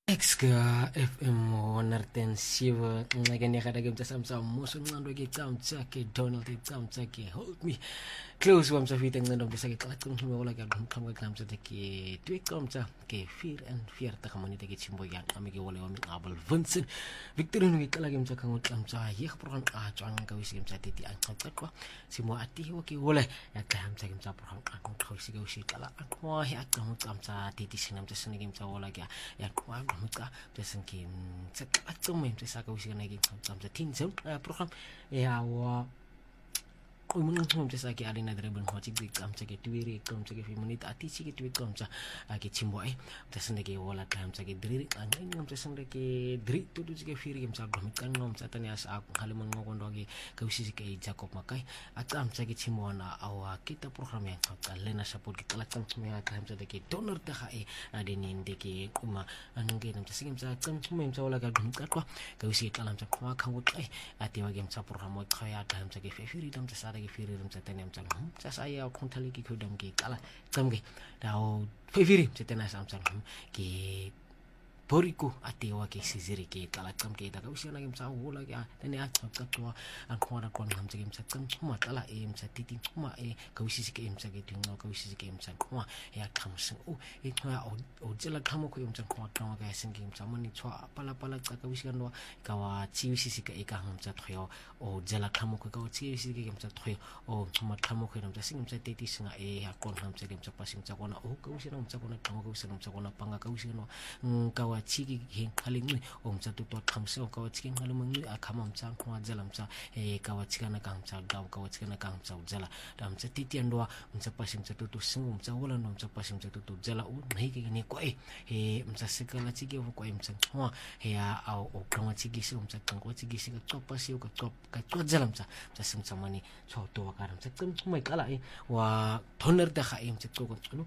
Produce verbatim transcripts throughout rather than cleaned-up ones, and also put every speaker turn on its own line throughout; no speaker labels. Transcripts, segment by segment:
Exka F M wanartensiwa ngakani kadage mtasa muso ngando ke tsamtsa ke Donald tsamtsa ke hold me close wa msafita ngando mtasa ke kalakun himo wala ke mkhamga tsamtsa ke tweak tsamtsa ke fear and fear ta kamani ke chimbo ya kami ke wala wa mi abel Vincent Victorino ke kalage mtsa kango tsamtsa ye program a tswang ka wisi mtsa titi a tsakwa simo ati ho ke wala ya tsamtsa ke mtsa program a ko khawisi ke ushi kala akwa ya tsamtsa titi sinamtsa sinige mtsa wala ke ya kwa muka pesan ke tsakatso me tsaka usika na ke tsamtsa tinzo program ya wa ko mun ngom tsaka ke alina drebon ho tsi tsamtsa ke tuiri tsamtsa ke fimunit ati chi ke tuiri tsamtsa ke chimbo ai tsan ke wala tsamtsa ke dri an ngom tsan ke dri to to ke firi ke msa gom kan ngom tsata ne asa ko halman ngondo ke ka usisi ke Jacob Makai atsamtsa ke chimbo na awa kita program ya ka lena support ke kala tsamtsa me tsamtsa ke donor ta ha e adeni ndeke kuma ange namtsa singim tsa tsamtsa me msa wala ka gom ka kwa ka usisi kala msa kwa khango kai ati wa ke msa program mo khaya tsamtsa ke firi tsamtsa ke firi rum tsa tene msa tsa saya khonthali ke khodam ke kala tsamge dao firi tsa tena samsang ke Boriko ate wa ke siziri ke kala tsam ke ta ka usina ke msa hola ke tene a tsaka twa an khona kon ham tse ke msa tsam tsuma kala e msa titi tsuma e ka usisi ke msa ke tinga ka usisi ke msa khwa ya khamse o e khwa o tsela khamo ko msa khwa twa ka singi msa moni tswa pala pala tsaka usika no ka wa tsi usisi ke ka ham tsa thyo o tsela khamo ko ka tsi usisi ke msa thyo o tsuma khamo ko msa singi msa titi singa e ya kon ham tse ke msa pasing tsa kona o ka usina msa kona khamo ka usina msa kona panga ka usina ka chiki ke khalingwe o mtsa to khamse o ka watsi ngalo mangwe akhama mtsa khwa dzela mtsa e ka watsi kana ka mtsa ga ka watsi kana ka mtsa dzela da mtsa titi andwa mtsa pasim mtsa to singo mtsa wala no mtsa pasim mtsa to dzela u nhike ne kwa e mtsa sekala chiki o kwa mtsa khwa ya au o kama chiki se mtsa kango chiki se ka chopa se ka chop ka chodzela mtsa mtsa simtsa mani choto wa ka mtsa tsumai kala e wa thoner da kha mtsa to ko no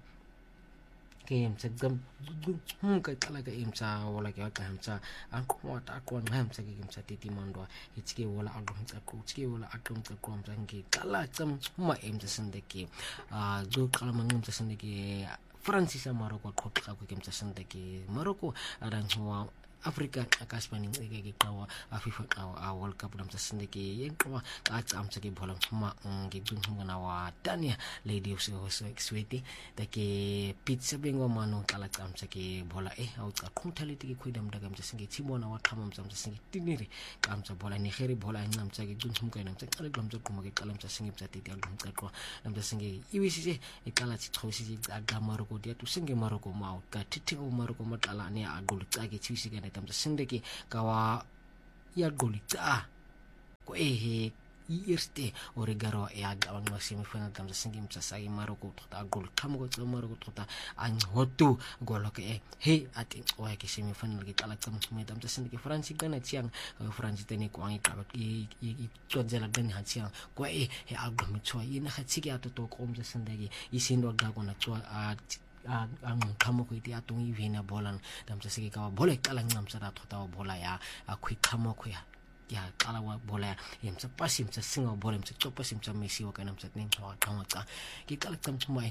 ke mtsa gam hum ka kala ka imsa wala ke ka mtsa an ko ta ko ngam mtsa ke mtsa titi mandwa itike wala agum mtsa ko itike wala agum mtsa ko mtsa ngi kala tsam ma imsa sindeke a zo kala mangum mtsa sindeke Francis Maroko ko ka ko mtsa sindeke Maroko aran huwa Africa akaspani ke ke kawa afifa kawa World Cup dam sasinde ke yen kawa ka amsa ke bola ma ke dun ngana wa Tania lady of so sweetie ta ke pizza bengo mano kala amsa ke bola e au ka kuntaliti ke kuidam daga amsa singe chimona wa kama amsa singe tinire ka amsa bola ni khere bola amsa ke dun ngana amsa kala amsa kuma ke kala amsa singe amsa titi agam ka ko amsa singe iwisi e kala chi khosi aga Maroko dia tu singe Maroko mau ka titi o Maroko matala ne agul ka ke chisi ke tamsa sindeki kawa ya golita ko ehe irste oregaro e aga wan masimi fana tamsa singi msa sai Maroko tota gol kamo ko Maroko tota an hotu golo ke he ati o ya ke semi final ke kala tam me tamsa sindeki France gana chiang France tene ko an ka i i tsojela den ha chiang ko e he aga mi chwa ina ha chiki atoto ko msa sindeki isindo ga ko na chwa a ang khamo ko iti atong ivena bolan tamsa sige ka bola kala ngam sa ra thota bola ya a khui khamo ko ya ya kala wa bola yem sa pasim sa singa bola msa chopasim sa mesi wa kanam sa ning thawa thama ka ki kala tam chumai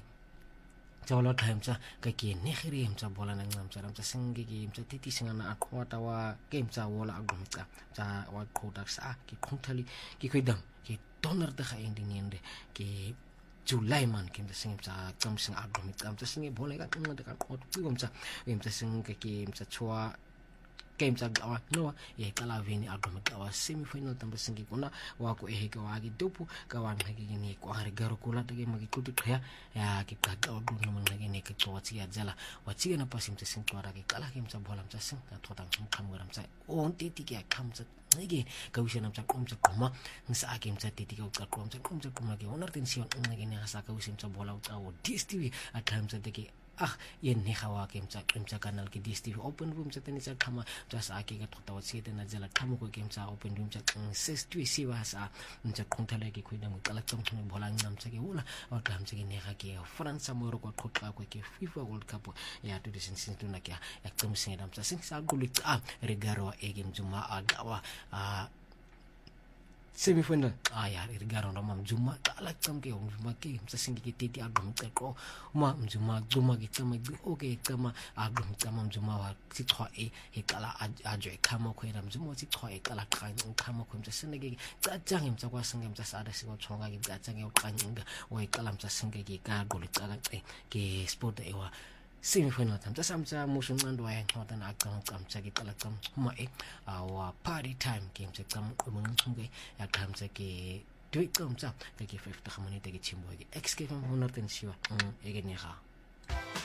chawla time sa ka ki ne khiri yem sa bola nang ngam sa ram sa singi ki yem sa titi singa na akhwa ta wa game sa wala agum ka sa wa khodak sa ki khunthali ki khoidam ki donor da kha indi niende ki July man kim ta sing sa kam sing agum kam ta sing bola ka kam ta ko tu kom sa kim ta sing ke kim sa chua game sa gawa no ye kala vini agum gawa semi final tam sing ki kuna wa ko e ka wa gi dopu ka wa ngi ni ko har garo kula ta ge magi kutu khaya ya ki ka ga du no man ngi ni ke to chi ya jala wa chi na pasim ta sing to ra ki kala kim sa bola ta sing ta to ta kam garam sa on ti ti ke kam sa ngi ka wisha nam sa kom sa koma nsa akim sa titi ka ka kom sa kom sa koma ke onar tension ngi ni asa ka wisim sa bola ta o D S T V at time sa tiki ah yen ni khawa kem sa kem sa kanal ki D S T V open room sa tani sa khama sa sa aki ka thota wa sita na jala khamo ko kem sa open room sa ses tu si wa sa nsa kontala ki khoida mo kala chong chong bola ngam sa ke wala wa kam sa ki ne kha ke France Morocco thotla ko ke FIFA World Cup ya tu de sin sin tu na kya ek tum sing dam sa sing sa gulit a regaro e game juma agawa a semifinal aya irigaro ndo mamjuma qala qamke umjuma ke msasingi ke titi album qeqo uma mjuma cuma ke qama okay qama album qama mjuma wa sixhwa e iqala ajwe khama khwena mjuma sixhwa iqala qanya ukhama khwe msasinge ke cacange mtsakwasinge mtsasada sikothonga ke cacange uqanyinga wayiqala msasinge ke ka qoliqala ce ke sport ewa semifinal time tsasamtsa musho nqando wayenxoxa na aqama qamtsa ke qala qam uma e awa party time game tse qam qumnxunge ya qamtsa ke dwi qamtsa ke fifty minute ke chimbo ke excuse me honortensiwa ege ne ga